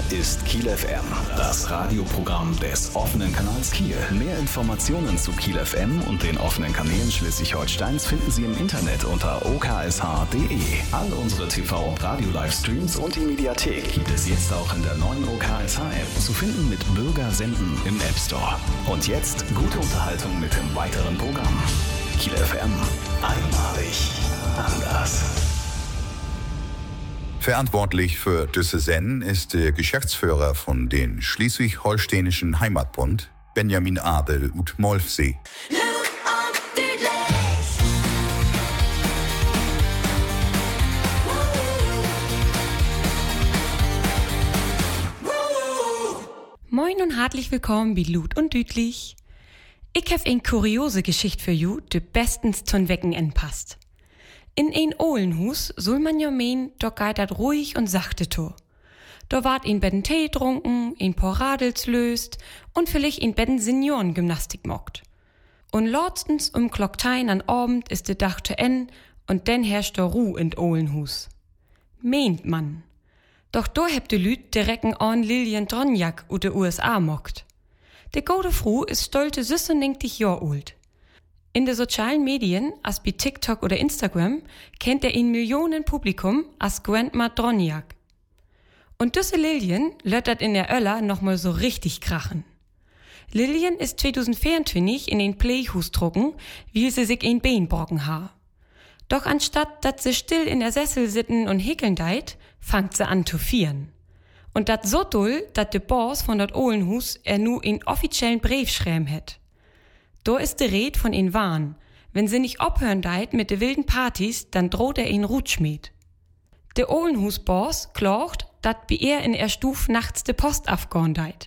ist Kiel FM, das Radioprogramm des offenen Kanals Kiel. Mehr Informationen zu Kiel FM und den offenen Kanälen Schleswig-Holsteins finden Sie im Internet unter oksh.de. All unsere TV- und Radio-Livestreams und die Mediathek gibt es jetzt auch in der neuen OKSH-App zu finden mit Bürger senden im App Store. Und jetzt gute Unterhaltung mit dem weiteren Programm. Kiel FM, einmalig anders. Verantwortlich für diese Sendung ist der Geschäftsführer von den Schleswig-Holsteinischen Heimatbund, Benjamin Adel ut Molfsee. Moin und herzlich willkommen bei Lut und Dütlich. Ich hab eine kuriose Geschichte für you, die bestens zum Wochenende passt. In ein Ohlenhus soll man ja meinen, da geht dat ruhig und sachte to. Da ward ein Betten Tee trunken, ein paar Radels löst und vielleicht ein Betten Seniorengymnastik mockt. Und letztens Klocktein an Abend ist de Dach zu Ende und dann herrscht da Ruh in Ohlenhus. Meint man. Doch da hebt de Lüt direkten an Lilian Dronjak ut de USA mockt. De gute Frau ist stolte 96 Jahre alt. In den sozialen Medien, als bei TikTok oder Instagram, kennt er in Millionen Publikum als Grandma Dronjak. Und diese Lilian löttert in der Öller nochmal so richtig krachen. Lilian ist 2024 in ein Playhus drucken, weil sie sich ein Bein brocken ha. Doch anstatt dass sie still in der Sessel sitten und häkeln deit, fangt sie an zu fieren. Und dat so doll, dat de Boss von dat Ohlenhus nu in offiziellen Brief schreiben het. Da ist de Red von ihn Wahn. Wenn sie nicht abhören deit mit de wilden Partys, dann droht ihn Rutschmied. De Ohlenhus-Boss klagt, dat bi er in er Stuf nachts de Post afgorn deit.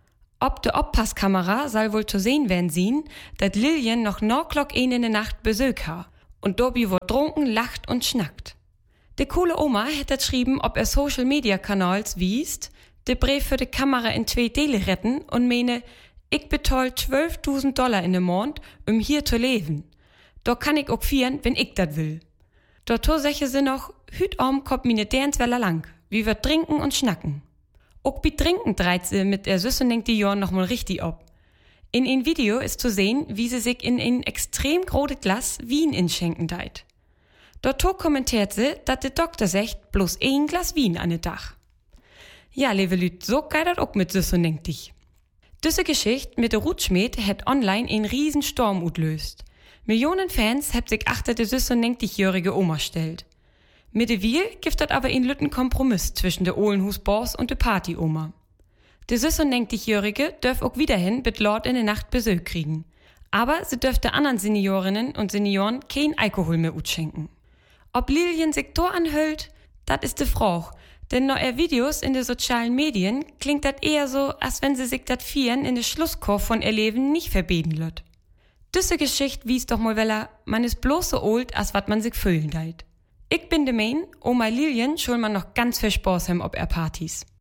Ob de Obpasskamera soll wohl zu sehen werden sehen, dat Lilian noch Klock in der Nacht Besök ha. Und dobi wo trunken, lacht und schnackt. De coole Oma hätte geschrieben, ob er Social-Media-Kanals wiest, de Brief für de Kamera in 2 Teile retten und meine, ich bezahl $12.000 in dem Monat, hier zu leben. Da kann ich auch fieren, wenn ich dat will. Dort säche sie noch, hüt kommt mine Dernsweller lang, wie wir trinken und schnacken. Auch bi trinken dreit sie mit der Süße denkt die Jorn noch mal richtig ab. In ein Video ist zu sehen, wie sie sich in ein extrem großes Glas Wien inschenken deit. Dort kommentiert sie, dass der Doktor sagt, bloß ein Glas Wien an den Dach. Ja, liebe Lüt, so geht das auch mit Süße denkt dich. Diese Geschichte mit der Rutschmied hat online einen riesen Sturm utlöst. Millionen Fans haben sich achter der Süße denkt dich-jährige Oma stellt. Mit der Wiel gibt das aber einen lütten Kompromiss zwischen der Ohlenhus-Boss und der Party-Oma. Der Süße denkt dich-jährige dürf auch wiederhin mit Lord in der Nacht Besök kriegen. Aber sie dürfte anderen Seniorinnen und Senioren kein Alkohol mehr utschenken. Ob Lilian sich da anhüllt, dat ist de Frage. Denn nach Videos in den sozialen Medien klingt dat eher so, als wenn sie sich dat Vieren in der Schlusskurve von ihr Leben nicht verbieten lässt. Diese Geschichte wies doch mal weller, man ist bloß so old, als wat man sich fühlen deit. Ich bin de Main, Oma Lilian schul man noch ganz viel Spaß haben ob er Partys.